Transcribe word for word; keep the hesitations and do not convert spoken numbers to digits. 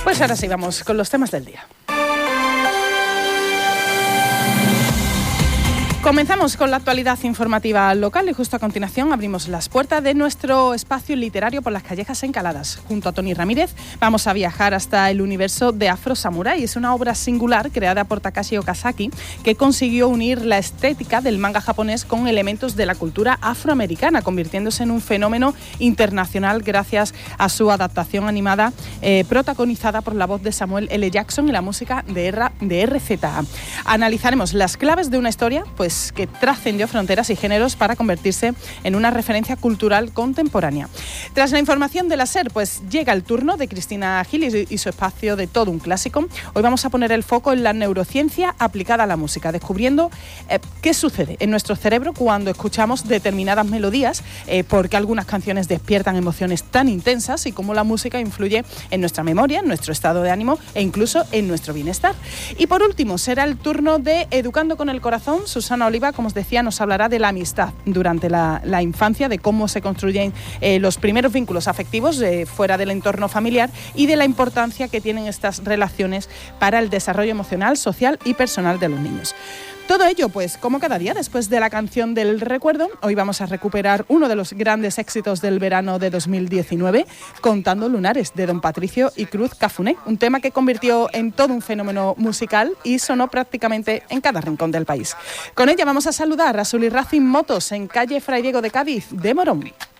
Pues ahora sí, vamos con los temas del día. Comenzamos con la actualidad informativa local y justo a continuación abrimos las puertas de nuestro espacio literario por las callejas encaladas. Junto a Tony Ramírez vamos a viajar hasta el universo de Afro Samurai. Es una obra singular creada por Takashi Okazaki que consiguió unir la estética del manga japonés con elementos de la cultura afroamericana, convirtiéndose en un fenómeno internacional gracias a su adaptación animada eh, protagonizada por la voz de Samuel L. Jackson y la música de, R- de R Z A. Analizaremos las claves de una historia, pues que trascendió fronteras y géneros para convertirse en una referencia cultural contemporánea. Tras la información de la SER, pues llega el turno de Cristina Gil y su espacio de todo un clásico. Hoy vamos a poner el foco en la neurociencia aplicada a la música, descubriendo eh, qué sucede en nuestro cerebro cuando escuchamos determinadas melodías, eh, porque algunas canciones despiertan emociones tan intensas y cómo la música influye en nuestra memoria, en nuestro estado de ánimo e incluso en nuestro bienestar. Y por último, será el turno de Educando con el Corazón. Susana Oliva, como os decía, nos hablará de la amistad durante la, la infancia, de cómo se construyen eh, los primeros vínculos afectivos eh, fuera del entorno familiar y de la importancia que tienen estas relaciones para el desarrollo emocional, social y personal de los niños. Todo ello, pues, como cada día, después de la canción del recuerdo, hoy vamos a recuperar uno de los grandes éxitos del verano de dos mil diecinueve, Contando Lunares, de Don Patricio y Cruz Cafuné, un tema que convirtió en todo un fenómeno musical y sonó prácticamente en cada rincón del país. Con ella vamos a saludar a Sully Racing Motos en calle Fray Diego de Cádiz, de Morón.